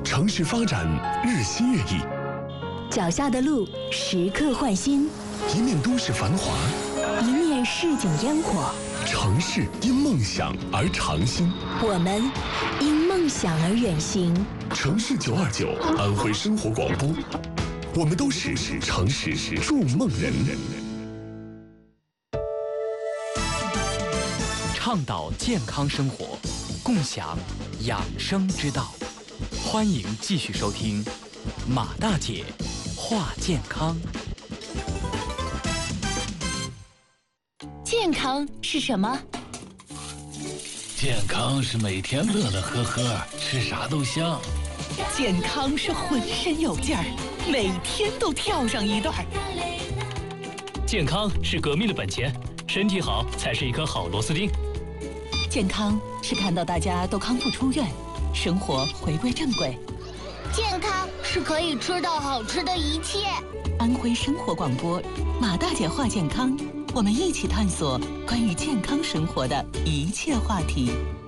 城市发展日新月异， 脚下的路时刻换新， 一面都市繁华， 一面市井烟火。 城市因梦想而长新， 我们因梦想而远行。 城市929，安徽生活广播，我们都是城市筑梦人。 倡导健康生活，共享养生之道。欢迎继续收听马大姐话健康。 健康是什么？ 健康是每天乐乐呵呵，吃啥都香。 健康是浑身有劲儿，每天都跳上一段。 健康是革命的本钱，身体好才是一颗好螺丝钉。 健康是看到大家都康复出院，生活回归正轨。 健康是可以吃到好吃的一切。 安徽生活广播，马大姐话健康，我们一起探索关于健康生活的一切话题。